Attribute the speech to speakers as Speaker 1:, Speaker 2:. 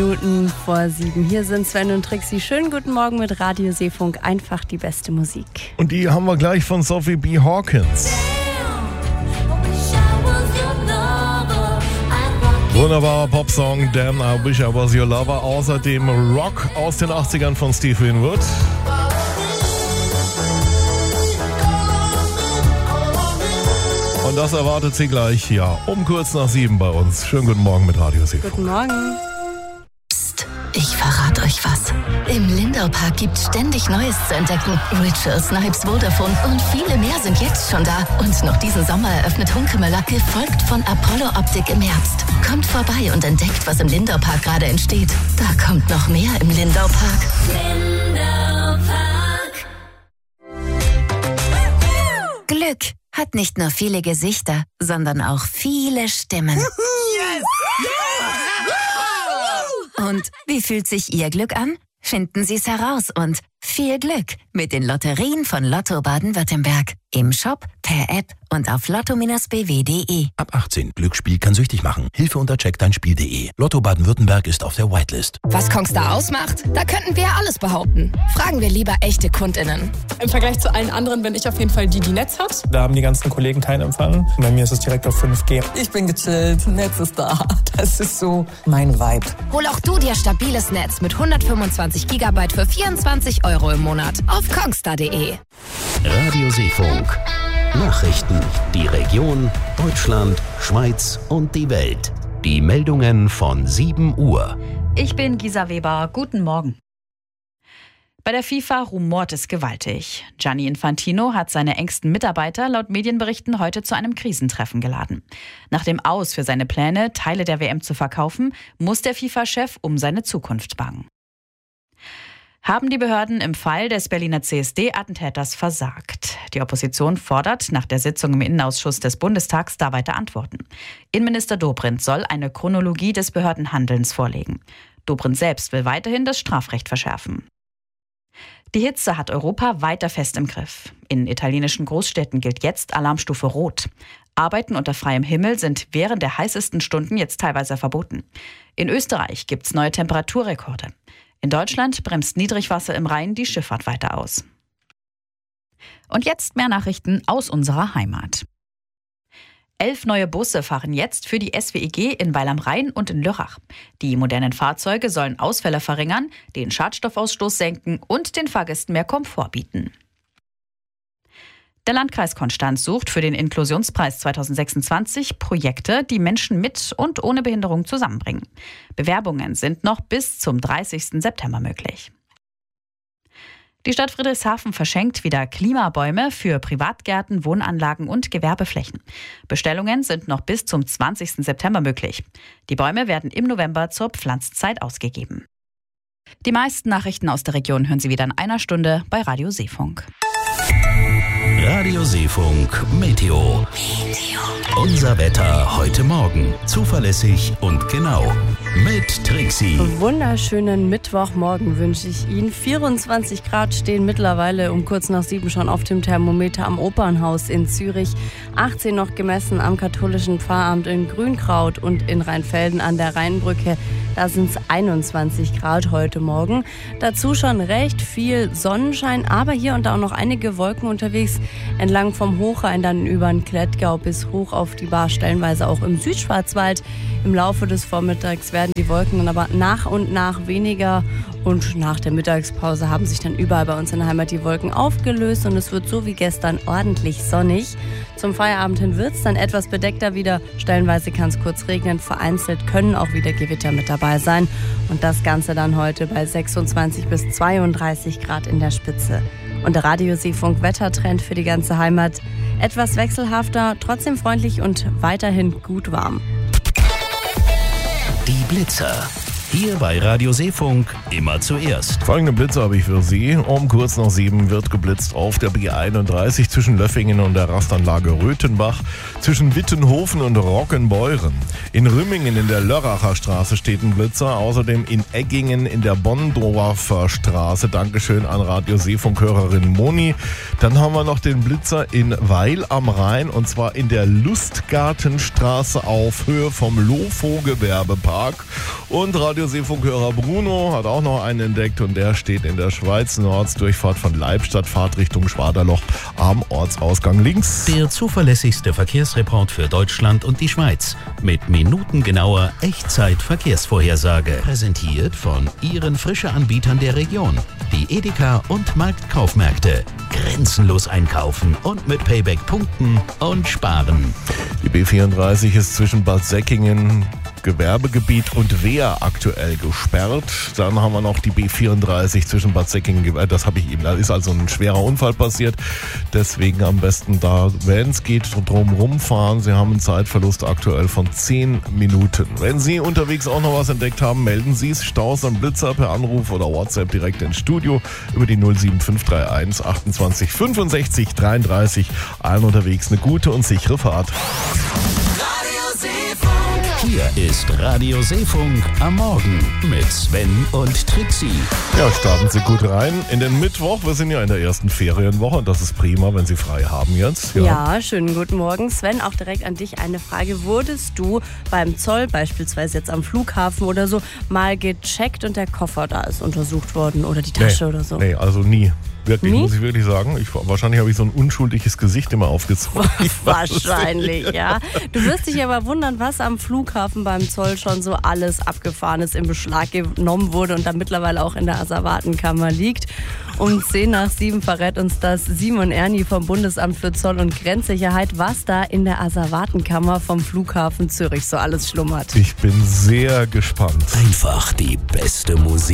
Speaker 1: Minuten vor 7. Hier sind Sven und Trixie. Schönen guten Morgen mit Radio Seefunk. Einfach die beste Musik.
Speaker 2: Und die haben wir gleich von Sophie B. Hawkins. Wunderbarer Popsong, Damn, I Wish I Was Your Lover. Außerdem Rock aus den 80ern von Steve Winwood. Und das erwartet sie gleich, um kurz nach 7 bei uns. Schönen guten Morgen mit Radio Seefunk.
Speaker 1: Guten Morgen.
Speaker 3: Psst, ich verrate euch was. Im Lindau Park gibt's ständig Neues zu entdecken. Richard, Snipes, Vodafone und viele mehr sind jetzt schon da. Und noch diesen Sommer eröffnet Hunkemöller, gefolgt von Apollo Optik im Herbst. Kommt vorbei und entdeckt, was im Lindau Park gerade entsteht. Da kommt noch mehr im Lindau Park. Lindau Park. Glück hat nicht nur viele Gesichter, sondern auch viele Stimmen. Yes! Und wie fühlt sich Ihr Glück an? Finden Sie es heraus und viel Glück mit den Lotterien von Lotto Baden-Württemberg. Im Shop, per App und auf lotto-bw.de.
Speaker 4: Ab 18. Glücksspiel kann süchtig machen. Hilfe unter checkdeinspiel.de. Lotto Baden-Württemberg ist auf der Whitelist.
Speaker 5: Was Kongstar ausmacht? Da könnten wir alles behaupten. Fragen wir lieber echte KundInnen.
Speaker 6: Im Vergleich zu allen anderen bin ich auf jeden Fall die Netz hat.
Speaker 7: Da haben die ganzen Kollegen keinen Empfang. Bei mir ist es direkt auf 5G.
Speaker 8: Ich bin gechillt, Netz ist da. Das ist so mein Vibe.
Speaker 5: Hol auch du dir stabiles Netz mit 125 GB für 24 € im Monat auf kongstar.de.
Speaker 4: Radio Seefunk. Nachrichten. Die Region, Deutschland, Schweiz und die Welt. Die Meldungen von 7 Uhr.
Speaker 9: Ich bin Gisa Weber. Guten Morgen. Bei der FIFA rumort es gewaltig. Gianni Infantino hat seine engsten Mitarbeiter laut Medienberichten heute zu einem Krisentreffen geladen. Nach dem Aus für seine Pläne, Teile der WM zu verkaufen, muss der FIFA-Chef um seine Zukunft bangen. Haben die Behörden im Fall des Berliner CSD-Attentäters versagt? Die Opposition fordert nach der Sitzung im Innenausschuss des Bundestags da weiter Antworten. Innenminister Dobrindt soll eine Chronologie des Behördenhandelns vorlegen. Dobrindt selbst will weiterhin das Strafrecht verschärfen. Die Hitze hat Europa weiter fest im Griff. In italienischen Großstädten gilt jetzt Alarmstufe Rot. Arbeiten unter freiem Himmel sind während der heißesten Stunden jetzt teilweise verboten. In Österreich gibt's neue Temperaturrekorde. In Deutschland bremst Niedrigwasser im Rhein die Schifffahrt weiter aus. Und jetzt mehr Nachrichten aus unserer Heimat. 11 neue Busse fahren jetzt für die SWEG in Weil am Rhein und in Lörrach. Die modernen Fahrzeuge sollen Ausfälle verringern, den Schadstoffausstoß senken und den Fahrgästen mehr Komfort bieten. Der Landkreis Konstanz sucht für den Inklusionspreis 2026 Projekte, die Menschen mit und ohne Behinderung zusammenbringen. Bewerbungen sind noch bis zum 30. September möglich. Die Stadt Friedrichshafen verschenkt wieder Klimabäume für Privatgärten, Wohnanlagen und Gewerbeflächen. Bestellungen sind noch bis zum 20. September möglich. Die Bäume werden im November zur Pflanzzeit ausgegeben. Die meisten Nachrichten aus der Region hören Sie wieder in einer Stunde bei Radio Seefunk.
Speaker 4: Radio Seefunk Meteo. Unser Wetter heute Morgen. Zuverlässig und genau. Mit Trixie.
Speaker 1: Wunderschönen Mittwochmorgen wünsche ich Ihnen. 24 Grad stehen mittlerweile um kurz nach 7 schon auf dem Thermometer am Opernhaus in Zürich. 18 noch gemessen am katholischen Pfarramt in Grünkraut und in Rheinfelden an der Rheinbrücke. Da sind es 21 Grad heute Morgen. Dazu schon recht viel Sonnenschein, aber hier und da auch noch einige Wolken unterwegs. Entlang vom Hochrhein dann über den Klettgau bis hoch auf die Bar, stellenweise auch im Südschwarzwald. Im Laufe des Vormittags werden die Wolken dann aber nach und nach weniger. Und nach der Mittagspause haben sich dann überall bei uns in der Heimat die Wolken aufgelöst und es wird so wie gestern ordentlich sonnig. Zum Feierabend hin wird es dann etwas bedeckter wieder. Stellenweise kann es kurz regnen, vereinzelt können auch wieder Gewitter mit dabei sein. Und das Ganze dann heute bei 26 bis 32 Grad in der Spitze. Und der Radio Seefunk Wettertrend für die ganze Heimat. Etwas wechselhafter, trotzdem freundlich und weiterhin gut warm.
Speaker 4: Die Blitzer. Hier bei Radio Seefunk immer zuerst.
Speaker 2: Folgende Blitze habe ich für Sie. Um kurz nach 7 wird geblitzt auf der B31 zwischen Löffingen und der Rastanlage Röthenbach, zwischen Wittenhofen und Rockenbeuren. In Rümmingen in der Lörracher Straße steht ein Blitzer, außerdem in Eggingen in der Bonndorfer Straße. Dankeschön an Radio Seefunk-Hörerin Moni. Dann haben wir noch den Blitzer in Weil am Rhein und zwar in der Lustgartenstraße auf Höhe vom Lofo Gewerbepark. Und Radio Radioseefunkhörer Bruno hat auch noch einen entdeckt und der steht in der Schweiz, eine Ortsdurchfahrt von Leibstadt, Fahrtrichtung Schwaderloch am Ortsausgang links.
Speaker 4: Der zuverlässigste Verkehrsreport für Deutschland und die Schweiz mit minutengenauer Echtzeit-Verkehrsvorhersage. Präsentiert von Ihren Frische-Anbietern der Region. Die Edeka und Marktkaufmärkte. Grenzenlos einkaufen und mit Payback punkten und sparen.
Speaker 2: Die B34 ist zwischen Bad Säckingen, Gewerbegebiet und Wehr aktuell gesperrt. Dann haben wir noch die B34 zwischen Bad Säckingen, das habe ich eben, da ist also ein schwerer Unfall passiert. Deswegen am besten da, wenn es geht, drumherum fahren. Sie haben einen Zeitverlust aktuell von 10 Minuten. Wenn Sie unterwegs auch noch was entdeckt haben, melden Sie es. Staus am Blitzer per Anruf oder WhatsApp direkt ins Studio über die 07531 28 65 33. Allen unterwegs eine gute und sichere Fahrt.
Speaker 4: Hier ist Radio Seefunk am Morgen mit Sven und Trixie.
Speaker 2: Ja, starten Sie gut rein in den Mittwoch. Wir sind ja in der ersten Ferienwoche und das ist prima, wenn Sie frei haben jetzt.
Speaker 1: Ja, schönen guten Morgen. Sven, auch direkt an dich eine Frage. Wurdest du beim Zoll, beispielsweise jetzt am Flughafen oder so, mal gecheckt und der Koffer da ist untersucht worden oder die Tasche oder so?
Speaker 2: Nee, also nie. Wirklich,
Speaker 1: Nie?
Speaker 2: muss ich wirklich sagen. Wahrscheinlich habe ich so ein unschuldiges Gesicht immer aufgezogen.
Speaker 1: Wahrscheinlich, ja. Du wirst dich aber wundern, was am Flughafen beim Zoll schon so alles Abgefahrenes in Beschlag genommen wurde und da mittlerweile auch in der Asservatenkammer liegt. Um 10:07 verrät uns das Simon Erni vom Bundesamt für Zoll- und Grenzsicherheit, was da in der Asservatenkammer vom Flughafen Zürich so alles schlummert.
Speaker 2: Ich bin sehr gespannt.
Speaker 4: Einfach die beste Musik.